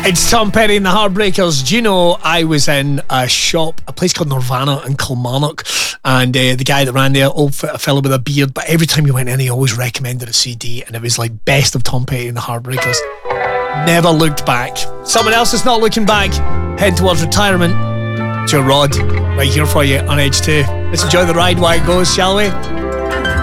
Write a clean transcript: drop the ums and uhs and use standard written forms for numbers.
It's Tom Petty and the Heartbreakers. Do you know, I was in a shop, a place called Nirvana in Kilmarnock, and the guy that ran there, old fellow with a beard, but every time you went in, he always recommended a CD, and it was like best of Tom Petty and the Heartbreakers. Never looked back. Someone else is not looking back, head towards retirement. It's your Rod, right here for you on Edge 2. Let's enjoy the ride while it goes, shall we?